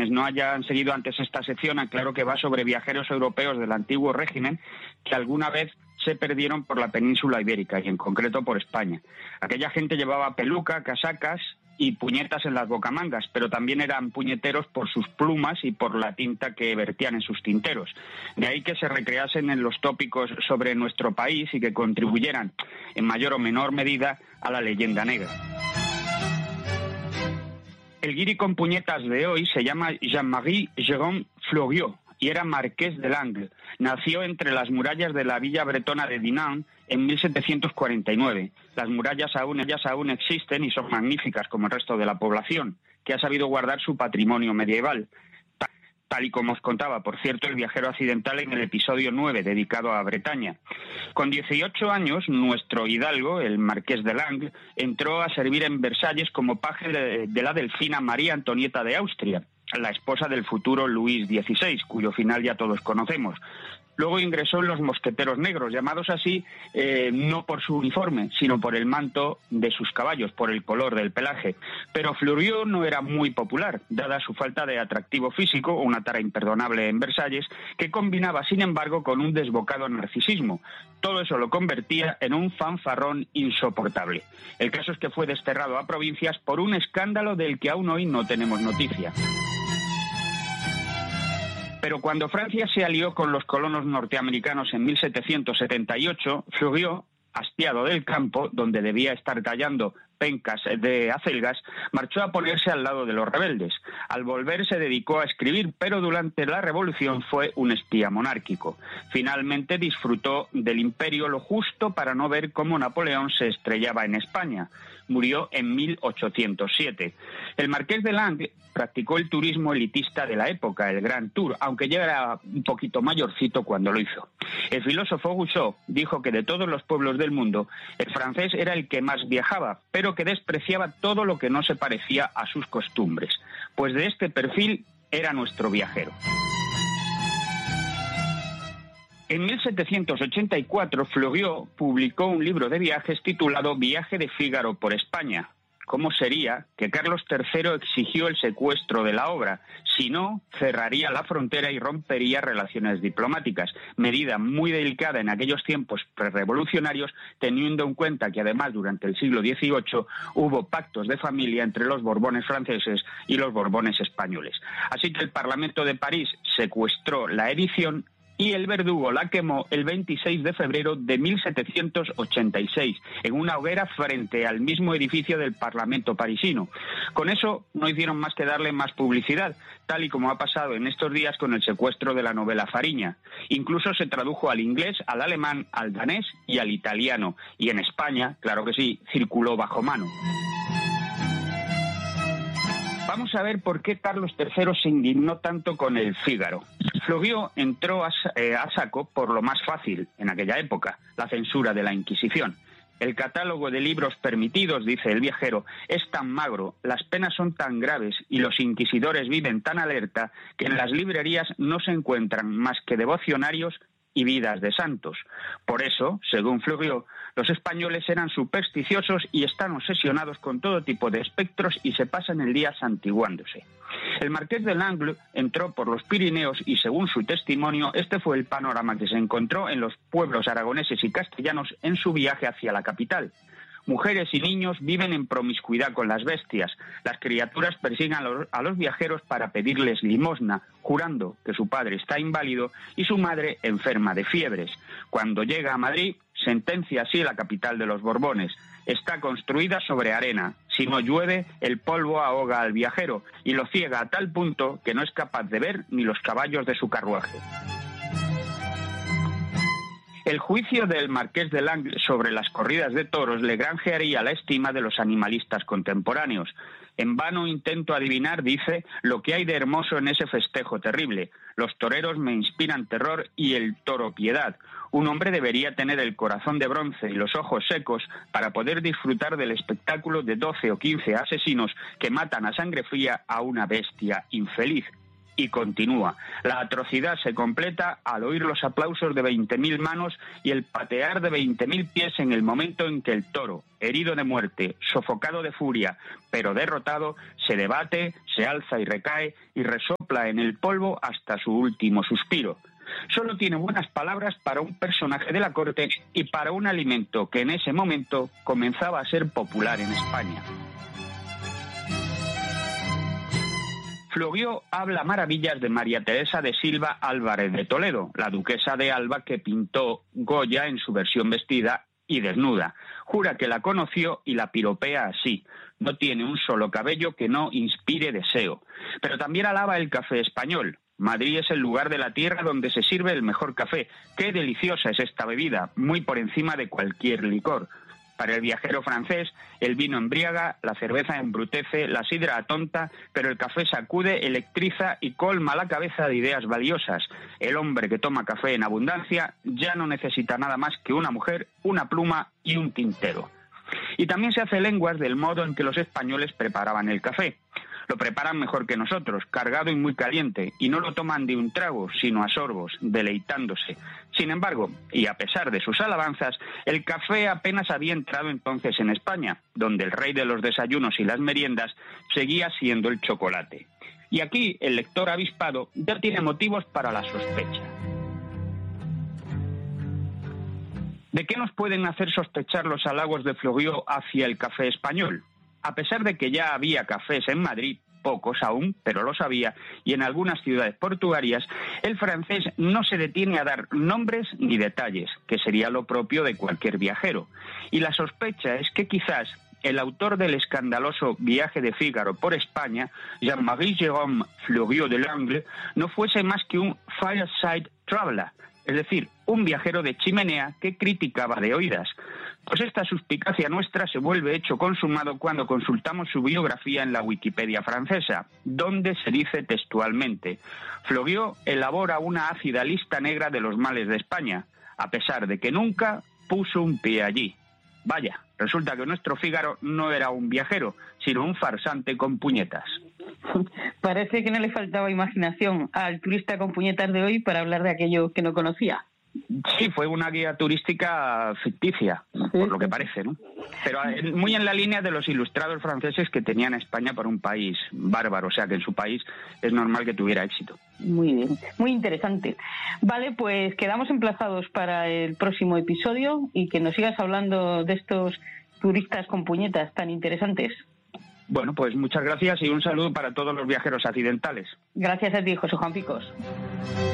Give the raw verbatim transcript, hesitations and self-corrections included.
quienes no hayan seguido antes esta sección, aclaro que va sobre viajeros europeos del antiguo régimen que alguna vez se perdieron por la península ibérica y en concreto por España. Aquella gente llevaba peluca, casacas y puñetas en las bocamangas, pero también eran puñeteros por sus plumas y por la tinta que vertían en sus tinteros. De ahí que se recreasen en los tópicos sobre nuestro país y que contribuyeran, en mayor o menor medida, a la leyenda negra. El guiri con puñetas de hoy se llama Jean-Marie Jérôme Fleuriot y era marqués de Langres. Nació entre las murallas de la villa bretona de Dinant en mil setecientos cuarenta y nueve. Las murallas aún, ellas aún existen y son magníficas como el resto de la población, que ha sabido guardar su patrimonio medieval. Tal y como os contaba, por cierto, el viajero accidental en el episodio nueve, dedicado a Bretaña. Con dieciocho años, nuestro hidalgo, el marqués de Langres, entró a servir en Versalles como paje de, de la delfina María Antonieta de Austria, la esposa del futuro Luis dieciséis, cuyo final ya todos conocemos. Luego ingresó en los mosqueteros negros, llamados así eh, no por su uniforme, sino por el manto de sus caballos, por el color del pelaje. Pero Fleuriot no era muy popular, dada su falta de atractivo físico, una tara imperdonable en Versalles, que combinaba, sin embargo, con un desbocado narcisismo. Todo eso lo convertía en un fanfarrón insoportable. El caso es que fue desterrado a provincias por un escándalo del que aún hoy no tenemos noticia. Pero cuando Francia se alió con los colonos norteamericanos en mil setecientos setenta y ocho, Fleuriot, hastiado del campo, donde debía estar tallando pencas de acelgas, marchó a ponerse al lado de los rebeldes. Al volver se dedicó a escribir, pero durante la revolución fue un espía monárquico. Finalmente disfrutó del imperio lo justo para no ver cómo Napoleón se estrellaba en España. Murió en mil ochocientos siete. El marqués de Langres practicó el turismo elitista de la época, el Grand Tour, aunque ya era un poquito mayorcito cuando lo hizo. El filósofo Rousseau dijo que de todos los pueblos del mundo, el francés era el que más viajaba, pero que despreciaba todo lo que no se parecía a sus costumbres. Pues de este perfil era nuestro viajero. En mil setecientos ochenta y cuatro, Fleuriot publicó un libro de viajes titulado Viaje de Fígaro por España. ¿Cómo sería que Carlos tercero exigió el secuestro de la obra? Si no, cerraría la frontera y rompería relaciones diplomáticas, medida muy delicada en aquellos tiempos prerrevolucionarios, teniendo en cuenta que además durante el siglo dieciocho hubo pactos de familia entre los Borbones franceses y los Borbones españoles. Así que el Parlamento de París secuestró la edición y el verdugo la quemó el veintiséis de febrero de mil setecientos ochenta y seis en una hoguera frente al mismo edificio del Parlamento parisino. Con eso no hicieron más que darle más publicidad, tal y como ha pasado en estos días con el secuestro de la novela Fariña. Incluso se tradujo al inglés, al alemán, al danés y al italiano. Y en España, claro que sí, circuló bajo mano. Vamos a ver por qué Carlos tercero se indignó tanto con el Fígaro. Fleuriot entró a, eh, a saco por lo más fácil en aquella época, la censura de la Inquisición. El catálogo de libros permitidos, dice el viajero, es tan magro, las penas son tan graves y los inquisidores viven tan alerta que en las librerías no se encuentran más que devocionarios y vidas de santos. Por eso, según Fleuriot, los españoles eran supersticiosos y están obsesionados con todo tipo de espectros y se pasan el día santiguándose. El marqués de Langres entró por los Pirineos y, según su testimonio, este fue el panorama que se encontró en los pueblos aragoneses y castellanos en su viaje hacia la capital. Mujeres y niños viven en promiscuidad con las bestias. Las criaturas persiguen a los, a los viajeros para pedirles limosna, jurando que su padre está inválido y su madre enferma de fiebres. Cuando llega a Madrid, sentencia así la capital de los Borbones. Está construida sobre arena. Si no llueve, el polvo ahoga al viajero y lo ciega a tal punto que no es capaz de ver ni los caballos de su carruaje. El juicio del marqués de Langres sobre las corridas de toros le granjearía la estima de los animalistas contemporáneos. En vano intento adivinar, dice, lo que hay de hermoso en ese festejo terrible. Los toreros me inspiran terror y el toro piedad. Un hombre debería tener el corazón de bronce y los ojos secos para poder disfrutar del espectáculo de doce o quince asesinos que matan a sangre fría a una bestia infeliz. Y continúa. La atrocidad se completa al oír los aplausos de veinte mil manos y el patear de veinte mil pies en el momento en que el toro, herido de muerte, sofocado de furia, pero derrotado, se debate, se alza y recae y resopla en el polvo hasta su último suspiro. Solo tiene buenas palabras para un personaje de la corte y para un alimento que en ese momento comenzaba a ser popular en España. Fleurieu habla maravillas de María Teresa de Silva Álvarez de Toledo, la duquesa de Alba que pintó Goya en su versión vestida y desnuda. Jura que la conoció y la piropea así: no tiene un solo cabello que no inspire deseo. Pero también alaba el café español. Madrid es el lugar de la tierra donde se sirve el mejor café. Qué deliciosa es esta bebida, muy por encima de cualquier licor. Para el viajero francés, el vino embriaga, la cerveza embrutece, la sidra atonta, pero el café sacude, electriza y colma la cabeza de ideas valiosas. El hombre que toma café en abundancia ya no necesita nada más que una mujer, una pluma y un tintero. Y también se hace lenguas del modo en que los españoles preparaban el café. Lo preparan mejor que nosotros, cargado y muy caliente, y no lo toman de un trago, sino a sorbos, deleitándose. Sin embargo, y a pesar de sus alabanzas, el café apenas había entrado entonces en España, donde el rey de los desayunos y las meriendas seguía siendo el chocolate. Y aquí el lector avispado ya tiene motivos para la sospecha. ¿De qué nos pueden hacer sospechar los halagos de Fleurieu hacia el café español? A pesar de que ya había cafés en Madrid, pocos aún, pero los había, y en algunas ciudades portuarias, el francés no se detiene a dar nombres ni detalles, que sería lo propio de cualquier viajero. Y la sospecha es que quizás el autor del escandaloso Viaje de Fígaro por España, Jean-Marie Jérôme Fleurieu de Langle, no fuese más que un fireside traveler, es decir, un viajero de chimenea que criticaba de oídas. Pues esta suspicacia nuestra se vuelve hecho consumado cuando consultamos su biografía en la Wikipedia francesa, donde se dice textualmente: Fleurieu elabora una ácida lista negra de los males de España, a pesar de que nunca puso un pie allí. Vaya, resulta que nuestro Fígaro no era un viajero, sino un farsante con puñetas. Parece que no le faltaba imaginación al turista con puñetas de hoy para hablar de aquello que no conocía. Sí, fue una guía turística ficticia, sí, por lo que parece, ¿no? Pero muy en la línea de los ilustrados franceses que tenían a España por un país bárbaro, o sea que en su país es normal que tuviera éxito. Muy bien, muy interesante. Vale, pues quedamos emplazados para el próximo episodio y que nos sigas hablando de estos turistas con puñetas tan interesantes. Bueno, pues muchas gracias y un saludo para todos los viajeros accidentales. Gracias a ti, José Juan Picos.